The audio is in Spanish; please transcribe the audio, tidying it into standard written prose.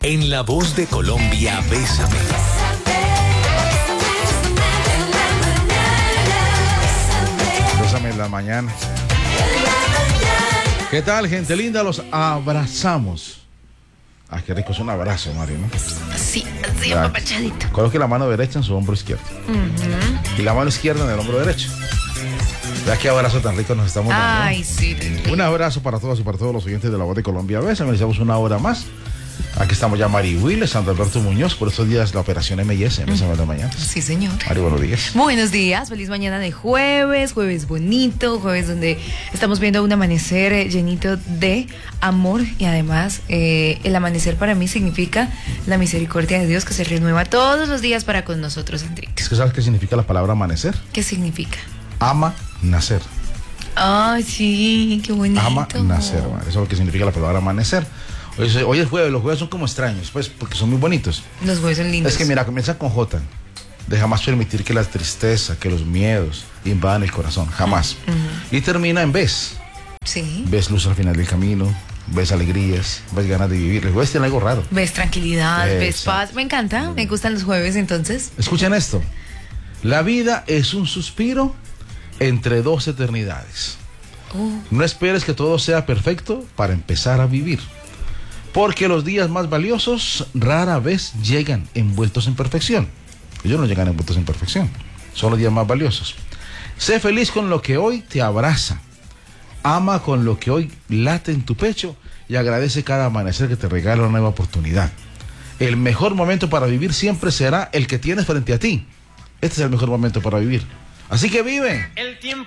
En La Voz de Colombia, Bésame. Bésame en la mañana. ¿Qué tal, gente linda? Los abrazamos. Ah, qué rico es un abrazo, Mario, ¿no? Sí, así, apapachadito. Coloque la mano derecha en su hombro izquierdo. Y la mano izquierda en el hombro derecho. Vea qué abrazo tan rico nos estamos dando. Ay, sí. Un abrazo para todos y para todos los oyentes de La Voz de Colombia. Bésame, iniciamos una hora más. Aquí estamos ya Mari Willes, Santo Alberto Muñoz, por estos días la operación MS, Bésame en la mañana. Sí, señor. Mari, buenos días. Buenos días, feliz mañana de jueves bonito, jueves donde estamos viendo un amanecer llenito de amor y además el amanecer para mí significa la misericordia de Dios que se renueva todos los días para con nosotros, Andrito. ¿Es que sabes qué significa la palabra amanecer? ¿Qué significa? Ama nacer. Ay, sí, qué bonito. Ama nacer, Mari. Eso es lo que significa la palabra amanecer. Hoy es jueves, los jueves son como extraños, pues, porque son muy bonitos. Los jueves son lindos. Es que mira, comienza con J. De jamás permitir que la tristeza, que los miedos invadan el corazón, jamás. Y termina en ves. Sí. Ves luz al final del camino, ves alegrías, ves ganas de vivir. El jueves tiene algo raro. Ves tranquilidad, ves Exacto. paz. Me encanta, me gustan los jueves entonces. Escuchen esto. La vida es un suspiro entre dos eternidades. No esperes que todo sea perfecto para empezar a vivir. Porque los días más valiosos rara vez llegan envueltos en perfección. Ellos no llegan envueltos en perfección. Son los días más valiosos. Sé feliz con lo que hoy te abraza. Ama con lo que hoy late en tu pecho y agradece cada amanecer que te regala una nueva oportunidad. El mejor momento para vivir siempre será el que tienes frente a ti. Este es el mejor momento para vivir. Así que vive. El tiempo